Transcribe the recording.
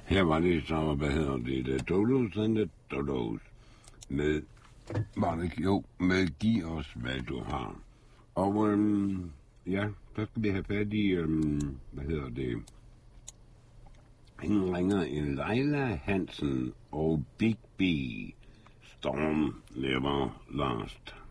Her var det så, hvad hedder det, The Dodos and the Dodos. Med, var det jo, med giv os, hvad du har. Og ja, så skal vi have fat i, hvad hedder det, ingen ringer en Leila Hansen og Big B. Storm Never Last.